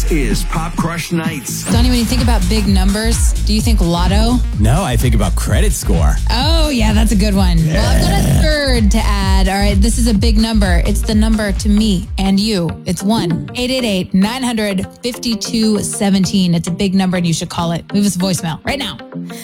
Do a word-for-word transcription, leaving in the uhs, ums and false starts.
This is Pop Crush Nights. Donnie, when you think about big numbers, do you think lotto? No, I think about credit score. Oh, yeah, that's a good one. Yeah. Well, I've got a third to add. All right, this is a big number. It's the number to me and you. It's one eight eight eight, nine hundred, fifty-two seventeen. It's a big number and you should call it. Leave us a voicemail right now.